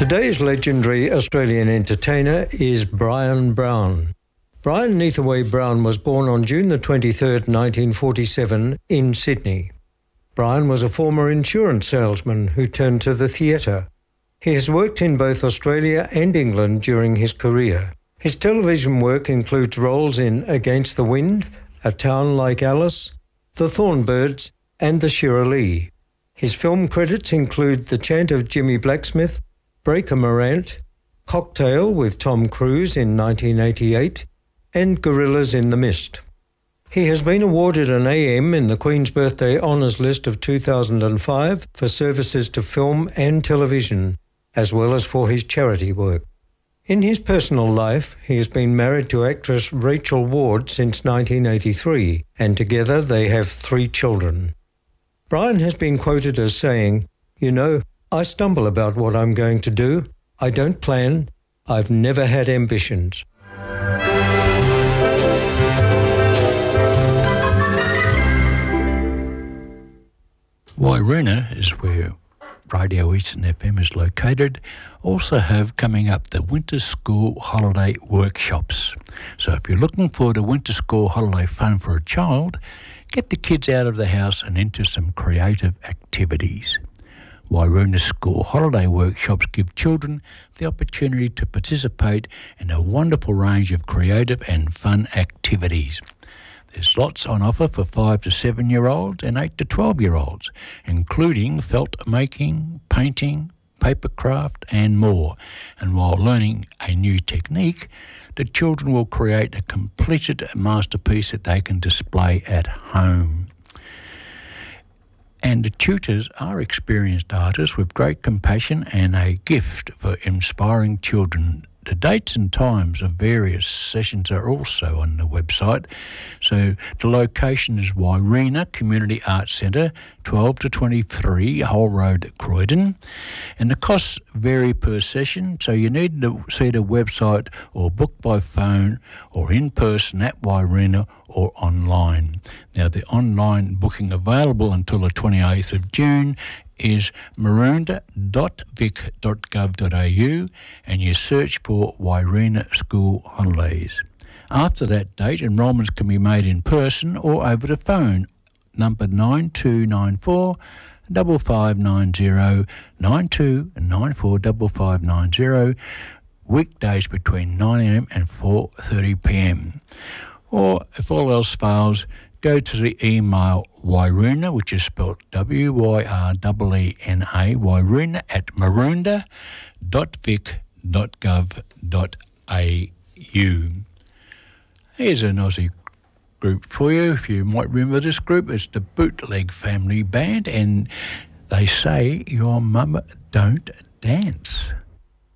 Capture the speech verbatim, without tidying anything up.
Today's legendary Australian entertainer is Brian Brown. Brian Neathaway Brown was born on June the twenty-third, nineteen forty-seven in Sydney. Brian was a former insurance salesman who turned to the theatre. He has worked in both Australia and England during his career. His television work includes roles in Against the Wind, A Town Like Alice, The Thornbirds and The Shirley. His film credits include The Chant of Jimmy Blacksmith, Breaker Morant, Cocktail with Tom Cruise in nineteen eighty-eight, and Gorillas in the Mist. He has been awarded an A M in the Queen's Birthday Honours List of two thousand five for services to film and television, as well as for his charity work. In his personal life, he has been married to actress Rachel Ward since nineteen eighty-three, and together they have three children. Brian has been quoted as saying, "You know, I stumble about what I'm going to do. I don't plan. I've never had ambitions." Wairuna is where Radio Eastern F M is located. Also have coming up the Winter School Holiday Workshops. So if you're looking for the Winter School Holiday fun for a child, get the kids out of the house and into some creative activities. Wairuna School Holiday Workshops give children the opportunity to participate in a wonderful range of creative and fun activities. There's lots on offer for five to seven-year-olds and eight to twelve-year-olds, including felt making, painting, paper craft and more. And while learning a new technique, the children will create a completed masterpiece that they can display at home. And the tutors are experienced artists with great compassion and a gift for inspiring children. The dates and times of various sessions are also on the website. So the location is Wairuna Community Arts Centre, twelve to twenty-three Hull Road, Croydon. And the costs vary per session, so you need to see the website or book by phone or in person at Wairuna or online. Now, the online booking available until the twenty-eighth of June is maroondah dot vic dot gov dot a u, and you search for Wairuna School Holidays. After that date, enrolments can be made in person or over the phone, number nine two nine four, five five nine zero, nine two nine four, five five nine zero, weekdays between nine a m and four thirty p m. Or, if all else fails, go to the email Wairuna, which is spelled W Y R E E N A, Wairuna at maroondah dot vic dot gov dot a u. Here's an Aussie group for you. If you might remember this group, it's the Bootleg Family Band, and they say your mama don't dance.